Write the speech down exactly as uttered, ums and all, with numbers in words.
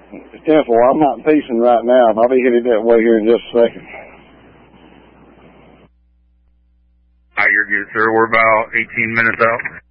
Temple, I'm not pacing right now, but I'll be headed that way here in just a second. All right, you're good, sir. We're about eighteen minutes out.